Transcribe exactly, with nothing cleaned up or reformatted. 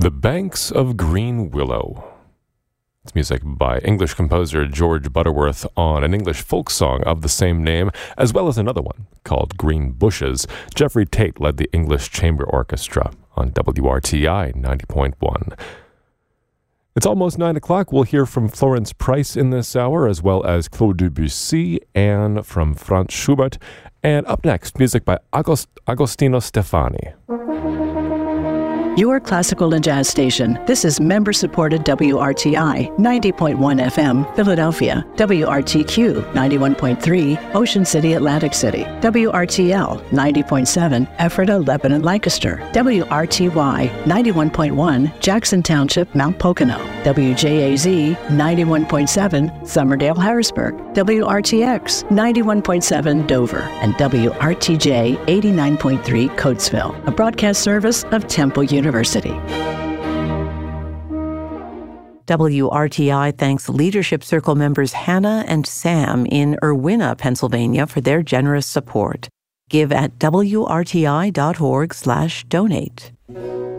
The Banks of Green Willow. It's music by English composer George Butterworth on an English folk song of the same name, as well as another one called Green Bushes. Jeffrey Tate led the English Chamber Orchestra on W R T I ninety point one. It's almost nine o'clock. We'll hear from Florence Price in this hour, as well as Claude Debussy and from Franz Schubert. And up next, music by Agost- Agostino Stefani. Your classical and jazz station. This is member-supported W R T I ninety point one F M, Philadelphia. W R T Q ninety-one point three, Ocean City, Atlantic City. W R T L ninety point seven, Ephrata, Lebanon, Lancaster. W R T Y ninety-one point one, Jackson Township, Mount Pocono. W J A Z ninety-one point seven, Somerdale, Harrisburg. W R T X ninety-one point seven, Dover. And W R T J eighty-nine point three, Coatesville. A broadcast service of Temple University. University. W R T I thanks Leadership Circle members Hannah and Sam in Irwina, Pennsylvania for their generous support. Give at W R T I dot org slash donate.